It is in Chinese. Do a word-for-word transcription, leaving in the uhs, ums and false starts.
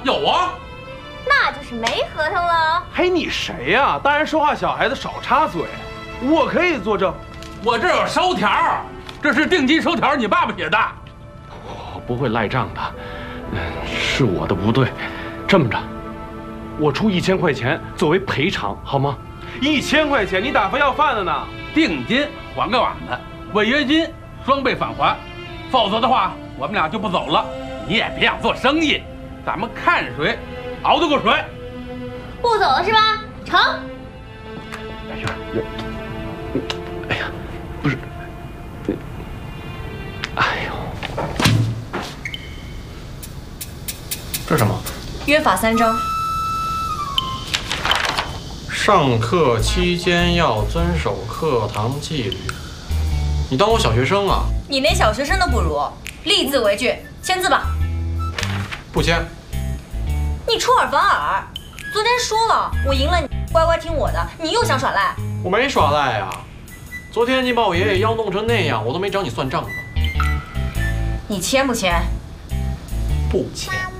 有啊。 那就是没合同了。 嘿，你谁呀？大人说话，小孩子少插嘴。我可以作证， 我这有收条，这是定金收条，你爸爸写的。 我不会赖账的，嗯，是我的不对。这么着，我出一千块钱作为赔偿，好吗？一千块钱，你打发要饭的呢？ 定金还给俺们，违约金双倍返还，否则的话，我们俩就不走了。你也别想做生意，咱们看谁熬得过谁。 不走了是吧？成。 哎呀，哎呀，不是，哎呦， 这是什么？ 约法三章。 上课期间要遵守课堂纪律。你当我小学生啊？ 你连小学生都不如，立字为据，签字吧。 不签。 你出尔反尔，昨天说了我赢了你，乖乖听我的，你又想耍赖。 我没耍赖啊，昨天你把我爷爷腰弄成那样，我都没找你算账呢。 你签不签？ 不签。